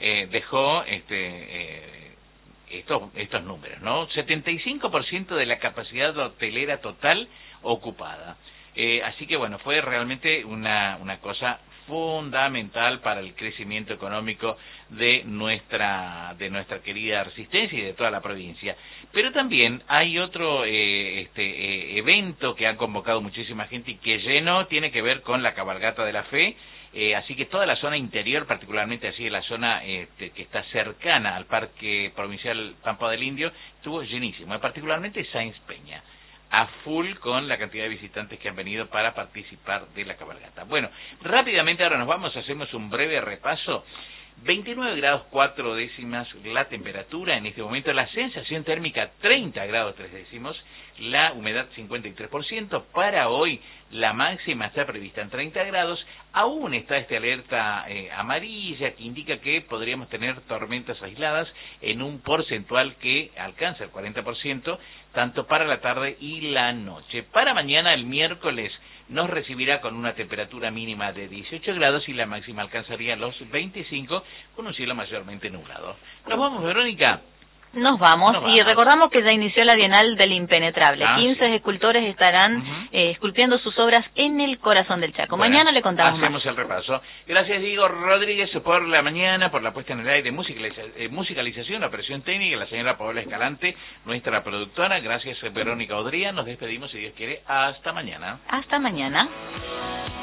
dejó estos números, ¿no? 75% de la capacidad hotelera total ocupada. Así que bueno, fue realmente una cosa fundamental para el crecimiento económico de nuestra querida Resistencia y de toda la provincia. Pero también hay otro evento que ha convocado muchísima gente y que llenó, tiene que ver con la Cabalgata de la Fe. Así que toda la zona interior, particularmente así la zona que está cercana al Parque Provincial Pampa del Indio, estuvo llenísimo, particularmente Sáenz Peña, a full con la cantidad de visitantes que han venido para participar de la cabalgata. Bueno, rápidamente ahora nos vamos, hacemos un breve repaso. 29 grados 4 décimas la temperatura en este momento, la sensación térmica 30 grados 3 décimos, la humedad 53%, para hoy la máxima está prevista en 30 grados, aún está esta alerta amarilla que indica que podríamos tener tormentas aisladas en un porcentual que alcanza el 40%, tanto para la tarde y la noche. Para mañana, el miércoles, nos recibirá con una temperatura mínima de 18 grados y la máxima alcanzaría los 25 con un cielo mayormente nublado. ¿Nos vamos, Verónica? Nos vamos, y recordamos que ya inició la Bienal del Impenetrable. 15 escultores estarán esculpiendo sus obras en el corazón del Chaco. Bueno, mañana le contamos hacemos el repaso. Gracias, Diego Rodríguez, por la mañana, por la puesta en el aire, musicalización, la operación técnica, la señora Paola Escalante, nuestra productora. Gracias, Verónica Odría. Nos despedimos, si Dios quiere, hasta mañana. Hasta mañana.